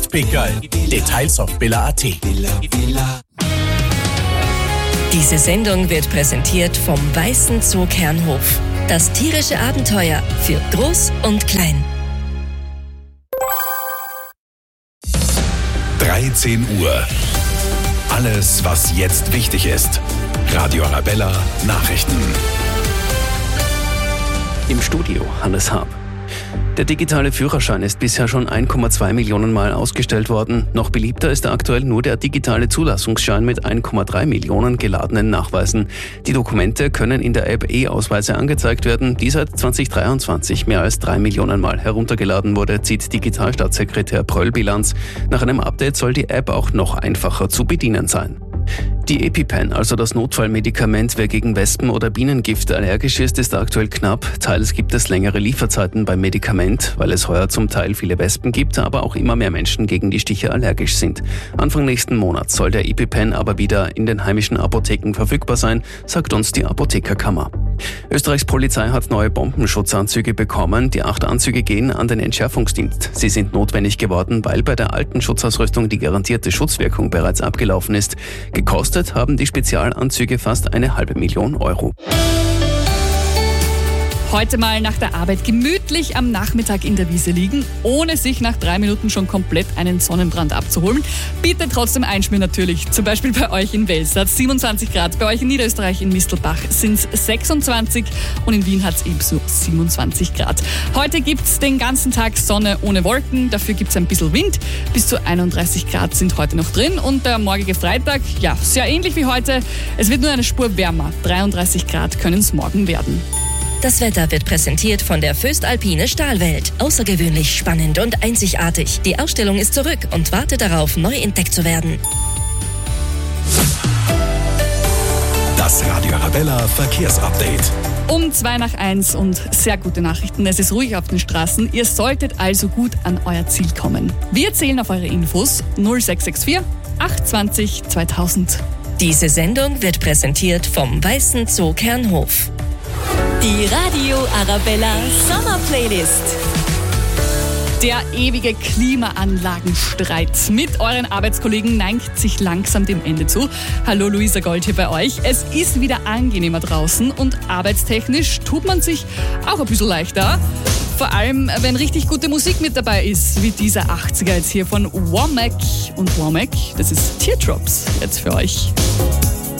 Pickerl. Details auf billa.at. Diese Sendung wird präsentiert vom Weißen Zoo Kernhof. Das tierische Abenteuer für Groß und Klein. 13 Uhr. Alles, was jetzt wichtig ist. Radio Arabella Nachrichten. Im Studio Hannes Haab. Der digitale Führerschein ist bisher schon 1,2 Millionen Mal ausgestellt worden. Noch beliebter ist aktuell nur der digitale Zulassungsschein mit 1,3 Millionen geladenen Nachweisen. Die Dokumente können in der App E-Ausweise angezeigt werden, die seit 2023 mehr als 3 Millionen Mal heruntergeladen wurde, zieht Digitalstaatssekretär Pröll Bilanz. Nach einem Update soll die App auch noch einfacher zu bedienen sein. Die EpiPen, also das Notfallmedikament, wer gegen Wespen- oder Bienengifte allergisch ist aktuell knapp. Teils gibt es längere Lieferzeiten beim Medikament, weil es heuer zum Teil viele Wespen gibt, aber auch immer mehr Menschen gegen die Stiche allergisch sind. Anfang nächsten Monats soll der EpiPen aber wieder in den heimischen Apotheken verfügbar sein, sagt uns die Apothekerkammer. Österreichs Polizei hat neue Bombenschutzanzüge bekommen. Die 8 Anzüge gehen an den Entschärfungsdienst. Sie sind notwendig geworden, weil bei der alten Schutzausrüstung die garantierte Schutzwirkung bereits abgelaufen ist. Gekostet haben die Spezialanzüge fast 500.000 Euro. Heute mal nach der Arbeit gemütlich am Nachmittag in der Wiese liegen, ohne sich nach 3 Minuten schon komplett einen Sonnenbrand abzuholen. Bitte trotzdem einschmieren natürlich. Zum Beispiel bei euch in Wels hat es 27 Grad, bei euch in Niederösterreich in Mistelbach sind es 26 und in Wien hat es ebenso 27 Grad. Heute gibt es den ganzen Tag Sonne ohne Wolken, dafür gibt es ein bisschen Wind. Bis zu 31 Grad sind heute noch drin und der morgige Freitag, ja, sehr ähnlich wie heute. Es wird nur eine Spur wärmer. 33 Grad können es morgen werden. Das Wetter wird präsentiert von der Föstalpine Stahlwelt. Außergewöhnlich spannend und einzigartig. Die Ausstellung ist zurück und wartet darauf, neu entdeckt zu werden. Das Radio Arabella Verkehrsupdate. Um 2:02 und sehr gute Nachrichten. Es ist ruhig auf den Straßen. Ihr solltet also gut an euer Ziel kommen. Wir zählen auf eure Infos 0664 820 2000. Diese Sendung wird präsentiert vom Weißen Zoo Kernhof. Die Radio Arabella Sommerplaylist. Der ewige Klimaanlagenstreit mit euren Arbeitskollegen neigt sich langsam dem Ende zu. Hallo Luisa Gold hier bei euch. Es ist wieder angenehmer draußen und arbeitstechnisch tut man sich auch ein bisschen leichter. Vor allem, wenn richtig gute Musik mit dabei ist, wie dieser 80er jetzt hier von Womack. Und Womack, das ist Teardrops jetzt für euch.